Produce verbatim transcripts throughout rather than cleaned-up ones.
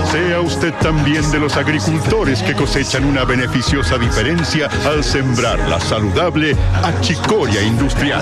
Sea usted también de los agricultores que cosechan una beneficiosa diferencia al sembrar la saludable achicoria industrial.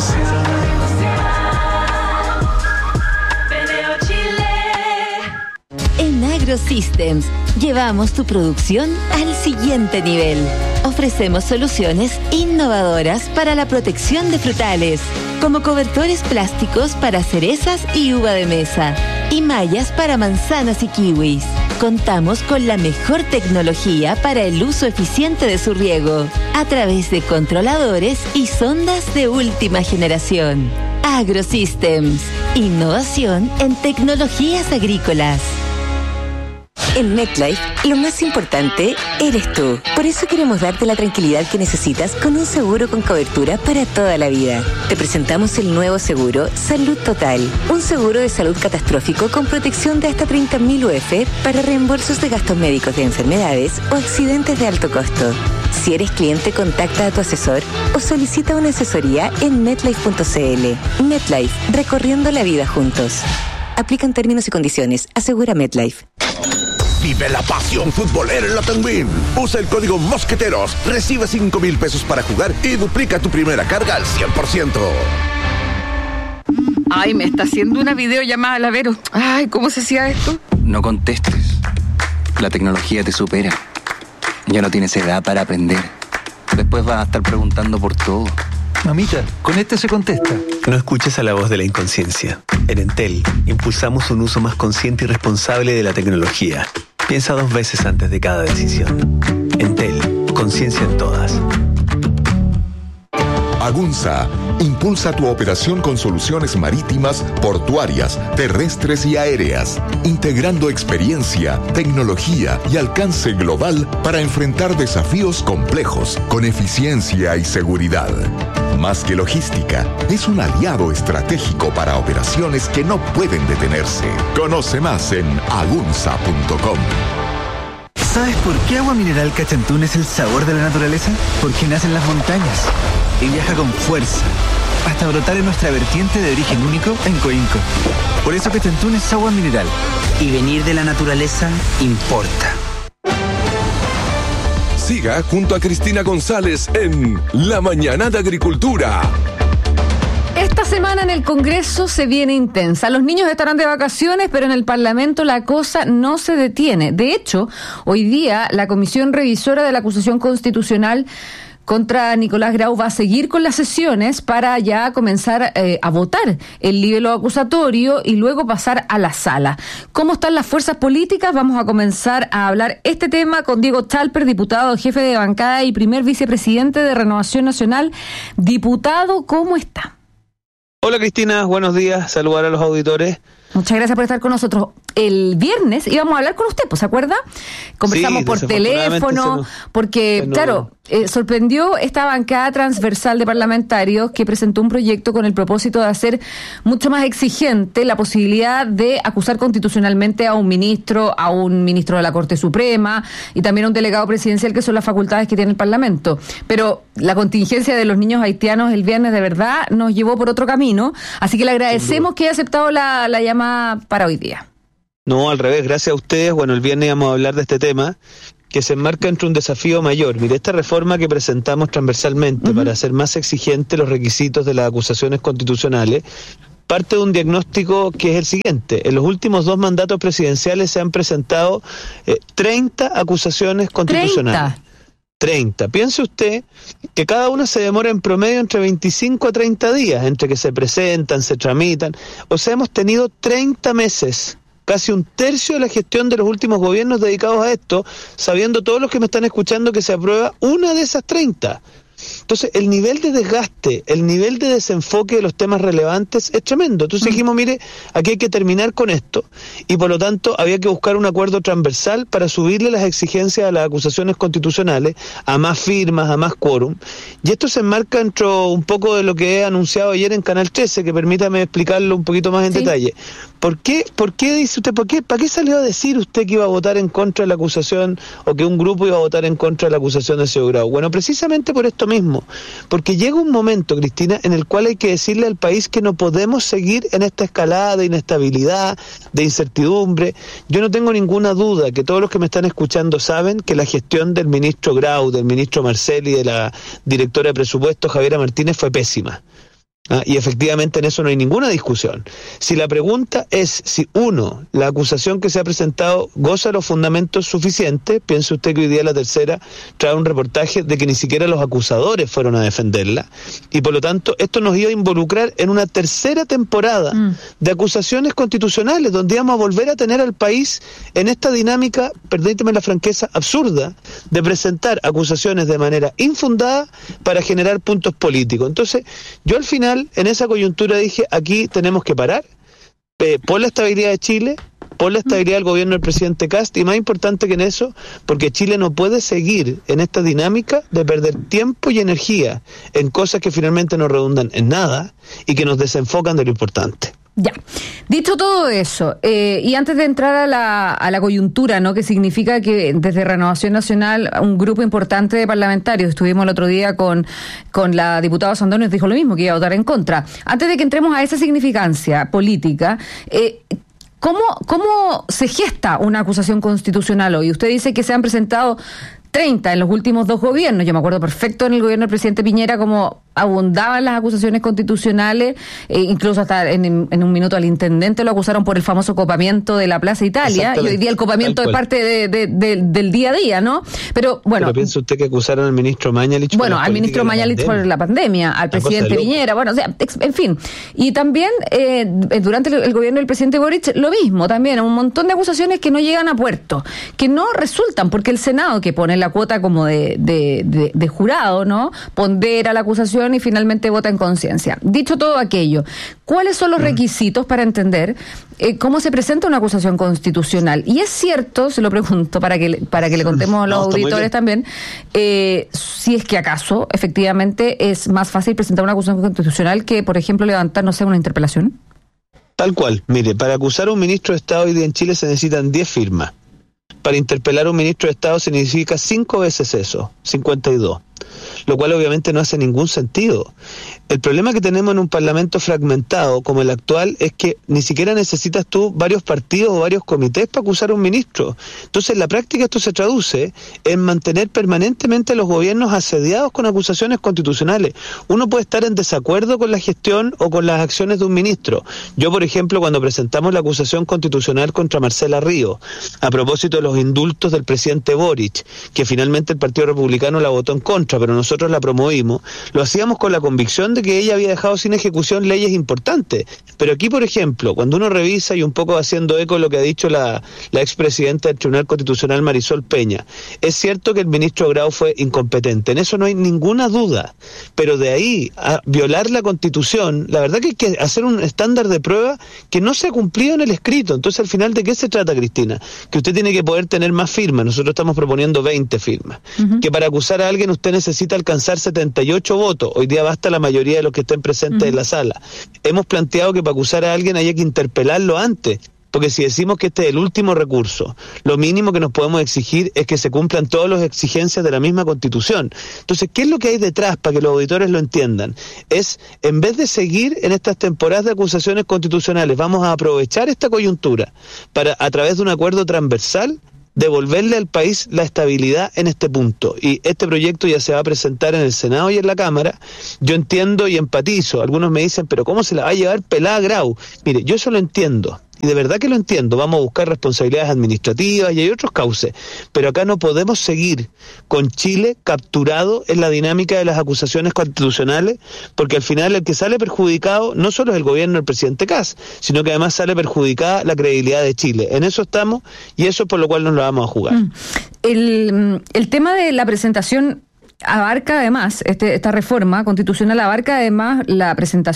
En AgroSystems llevamos tu producción al siguiente nivel. Ofrecemos soluciones innovadoras para la protección de frutales, como cobertores plásticos para cerezas y uva de mesa, y mallas para manzanas y kiwis. Contamos con la mejor tecnología para el uso eficiente de su riego, a través de controladores y sondas de última generación. AgroSystems, innovación en tecnologías agrícolas. En MetLife, lo más importante eres tú. Por eso queremos darte la tranquilidad que necesitas con un seguro con cobertura para toda la vida. Te presentamos el nuevo seguro Salud Total. Un seguro de salud catastrófico con protección de hasta treinta mil U F para reembolsos de gastos médicos de enfermedades o accidentes de alto costo. Si eres cliente, contacta a tu asesor o solicita una asesoría en metlife punto c l. MetLife, recorriendo la vida juntos. Aplican términos y condiciones. Asegura MetLife. Vive la pasión futbolera en la Tenguín. Usa el código Mosqueteros, recibe cinco mil pesos para jugar y duplica tu primera carga al cien por ciento. Ay, me está haciendo una videollamada, la Vero. Ay, ¿cómo se hacía esto? No contestes. La tecnología te supera. Ya no tienes edad para aprender. Después vas a estar preguntando por todo. Mamita, con este se contesta. No escuches a la voz de la inconsciencia. En Entel, impulsamos un uso más consciente y responsable de la tecnología. Piensa dos veces antes de cada decisión. Entel, conciencia en todas. Agunza impulsa tu operación con soluciones marítimas, portuarias, terrestres y aéreas, integrando experiencia, tecnología y alcance global para enfrentar desafíos complejos con eficiencia y seguridad. Más que logística, es un aliado estratégico para operaciones que no pueden detenerse. Conoce más en agunza punto com. ¿Sabes por qué Agua Mineral Cachantún es el sabor de la naturaleza? Porque nace en las montañas y viaja con fuerza hasta brotar en nuestra vertiente de origen único en Coinco. Por eso Cachantún es agua mineral. Y venir de la naturaleza importa. Siga junto a Cristina González en La Mañana de Agricultura. Esta semana en el Congreso se viene intensa. Los niños estarán de vacaciones, pero en el Parlamento la cosa no se detiene. De hecho, hoy día la Comisión Revisora de la Acusación Constitucional contra Nicolás Grau va a seguir con las sesiones para ya comenzar eh, a votar el libelo acusatorio y luego pasar a la sala. ¿Cómo están las fuerzas políticas? Vamos a comenzar a hablar este tema con Diego Chalper, diputado, jefe de bancada y primer vicepresidente de Renovación Nacional. Diputado, ¿cómo está? Hola Cristina, buenos días, saludar a los auditores. Muchas gracias por estar con nosotros. El viernes íbamos a hablar con usted, pues, ¿se acuerda? Conversamos sí, por teléfono, nos, porque, bueno, claro, eh, sorprendió esta bancada transversal de parlamentarios que presentó un proyecto con el propósito de hacer mucho más exigente la posibilidad de acusar constitucionalmente a un ministro, a un ministro de la Corte Suprema y también a un delegado presidencial, que son las facultades que tiene el Parlamento. Pero la contingencia de los niños haitianos el viernes de verdad nos llevó por otro camino, así que le agradecemos que haya aceptado la, la llamada para hoy día. No, al revés, gracias a ustedes. Bueno, el viernes vamos a hablar de este tema que se enmarca entre un desafío mayor. Mire, esta reforma que presentamos transversalmente uh-huh. para hacer más exigentes los requisitos de las acusaciones constitucionales parte de un diagnóstico que es el siguiente. En los últimos dos mandatos presidenciales se han presentado eh, treinta acusaciones constitucionales. ¿treinta? treinta. Piense usted que cada una se demora en promedio entre veinticinco a treinta días, entre que se presentan, se tramitan. O sea, hemos tenido treinta meses, casi un tercio de la gestión de los últimos gobiernos dedicados a esto, sabiendo todos los que me están escuchando que se aprueba una de esas treinta. Entonces, el nivel de desgaste, el nivel de desenfoque de los temas relevantes es tremendo. Entonces dijimos, mire, aquí hay que terminar con esto y por lo tanto había que buscar un acuerdo transversal para subirle las exigencias a las acusaciones constitucionales, a más firmas, a más quórum. Y esto se enmarca dentro un poco de lo que he anunciado ayer en Canal trece, que permítame explicarlo un poquito más en sí. detalle. ¿Por qué, por qué dice usted, por qué, para qué salió a decir usted que iba a votar en contra de la acusación o que un grupo iba a votar en contra de la acusación de señor Grau? Bueno, precisamente por esto mismo. estamos, porque llega un momento, Cristina, en el cual hay que decirle al país que no podemos seguir en esta escalada de inestabilidad, de incertidumbre. Yo no tengo ninguna duda que todos los que me están escuchando saben que la gestión del ministro Grau, del ministro Marcel y de la directora de presupuesto Javiera Martínez fue pésima. Ah, y efectivamente en eso no hay ninguna discusión. Si la pregunta es si uno, la acusación que se ha presentado goza los fundamentos suficientes, piense usted que hoy día la tercera trae un reportaje de que ni siquiera los acusadores fueron a defenderla, y por lo tanto esto nos iba a involucrar en una tercera temporada mm. de acusaciones constitucionales, donde íbamos a volver a tener al país en esta dinámica, permíteme la franqueza, absurda, de presentar acusaciones de manera infundada para generar puntos políticos. Entonces, yo al final en esa coyuntura dije, aquí tenemos que parar, eh, por la estabilidad de Chile, por la estabilidad del gobierno del presidente Kast, y más importante que en eso, porque Chile no puede seguir en esta dinámica de perder tiempo y energía en cosas que finalmente no redundan en nada y que nos desenfocan de lo importante. Ya, dicho todo eso, eh, y antes de entrar a la, a la coyuntura, ¿no? Que significa que desde Renovación Nacional un grupo importante de parlamentarios, estuvimos el otro día con, con la diputada Sandón, nos dijo lo mismo, que iba a votar en contra. Antes de que entremos a esa significancia política, eh, ¿cómo, cómo se gesta una acusación constitucional hoy? Usted dice que se han presentado treinta en los últimos dos gobiernos. Yo me acuerdo perfecto en el gobierno del presidente Piñera cómo abundaban las acusaciones constitucionales, eh, incluso hasta en, en un minuto al intendente lo acusaron por el famoso copamiento de la Plaza Italia, y hoy día el copamiento es parte de, de, de, del día a día, ¿no? Pero bueno... Pero piensa usted que acusaron al ministro Mañalich Bueno, al ministro Mañalich por la pandemia, al presidente Piñera, bueno, o sea, en fin. Y también eh, durante el, el gobierno del presidente Boric, lo mismo, también un montón de acusaciones que no llegan a puerto, que no resultan, porque el Senado, que pone la cuota como de, de, de, de jurado, ¿no? Pondera la acusación y finalmente vota en conciencia. Dicho todo aquello, ¿cuáles son los requisitos para entender eh, cómo se presenta una acusación constitucional? Y es cierto, se lo pregunto para que, para que le contemos a los no, auditores también, eh, si es que acaso efectivamente es más fácil presentar una acusación constitucional que, por ejemplo, levantar, no sé, una interpelación. Tal cual. Mire, para acusar a un ministro de Estado hoy día en Chile se necesitan diez firmas. Para interpelar a un ministro de Estado se necesita cinco veces eso, cincuenta y dos. Lo cual obviamente no hace ningún sentido. El problema que tenemos en un parlamento fragmentado como el actual es que ni siquiera necesitas tú varios partidos o varios comités para acusar a un ministro. Entonces, en la práctica esto se traduce en mantener permanentemente a los gobiernos asediados con acusaciones constitucionales. Uno puede estar en desacuerdo con la gestión o con las acciones de un ministro. Yo, por ejemplo, cuando presentamos la acusación constitucional contra Marcela Ríos, a propósito de los indultos del presidente Boric, que finalmente el Partido Republicano la votó en contra, pero nosotros la promovimos, lo hacíamos con la convicción de que ella había dejado sin ejecución leyes importantes. Pero aquí, por ejemplo, cuando uno revisa y un poco haciendo eco de lo que ha dicho la, la expresidenta del Tribunal Constitucional, Marisol Peña, es cierto que el ministro Grau fue incompetente, en eso no hay ninguna duda, pero de ahí a violar la Constitución, la verdad que hay que hacer un estándar de prueba que no se ha cumplido en el escrito. Entonces, al final, ¿de qué se trata, Cristina? Que usted tiene que poder tener más firmas. Nosotros estamos proponiendo veinte firmas. Uh-huh. Que para acusar a alguien usted necesita alcanzar setenta y ocho votos. Hoy día basta la mayoría de los que estén presentes uh-huh. en la sala. Hemos planteado que para acusar a alguien haya que interpelarlo antes, porque si decimos que este es el último recurso, lo mínimo que nos podemos exigir es que se cumplan todas las exigencias de la misma Constitución. Entonces, ¿qué es lo que hay detrás para que los auditores lo entiendan? Es, en vez de seguir en estas temporadas de acusaciones constitucionales, vamos a aprovechar esta coyuntura para, a través de un acuerdo transversal, devolverle al país la estabilidad en este punto. Y este proyecto ya se va a presentar en el Senado y en la Cámara. Yo entiendo y empatizo. Algunos me dicen, pero ¿cómo se la va a llevar pelada Grau? Mire, yo eso lo entiendo. Y de verdad que lo entiendo, vamos a buscar responsabilidades administrativas y hay otros cauces, pero acá no podemos seguir con Chile capturado en la dinámica de las acusaciones constitucionales, porque al final el que sale perjudicado no solo es el gobierno del presidente Kast, sino que además sale perjudicada la credibilidad de Chile. En eso estamos y eso es por lo cual nos lo vamos a jugar. El, el tema de la presentación abarca además, este, esta reforma constitucional abarca además la presentación